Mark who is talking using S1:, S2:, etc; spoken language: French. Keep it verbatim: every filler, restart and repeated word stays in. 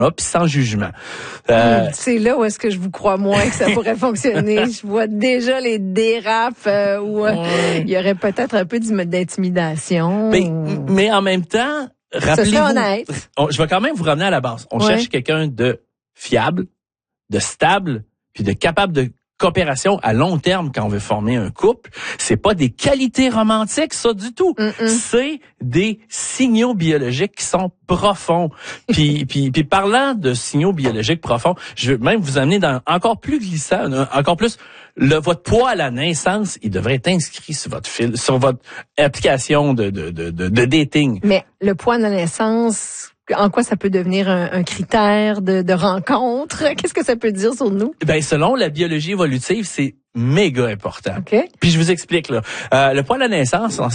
S1: puis sans jugement. Euh,
S2: Mmh, c'est là où est-ce que je vous crois moins que ça pourrait fonctionner. Je vois déjà les dérapes euh, où euh, il y aurait peut-être un peu d'intimidation.
S1: Mais,
S2: ou...
S1: mais en même temps, rappelez-vous,
S2: honnête.
S1: On, je vais quand même vous ramener à la base. On
S2: ouais.
S1: cherche quelqu'un de fiable, de stable, puis de capable de coopération à long terme quand on veut former un couple. C'est pas des qualités romantiques, ça, du tout.
S2: Mm-mm.
S1: C'est des signaux biologiques qui sont profonds. puis, puis, puis parlant de signaux biologiques profonds, je veux même vous amener dans encore plus glissant, encore plus, le, votre poids à la naissance, il devrait être inscrit sur votre fil, sur votre application de, de, de, de, de dating.
S2: Mais le poids de la naissance, en quoi ça peut devenir un, un critère de, de rencontre? Qu'est-ce que ça peut dire sur nous?
S1: Ben, selon la biologie évolutive, c'est méga important.
S2: Okay.
S1: Puis je vous explique, là. Euh, le poids à la naissance,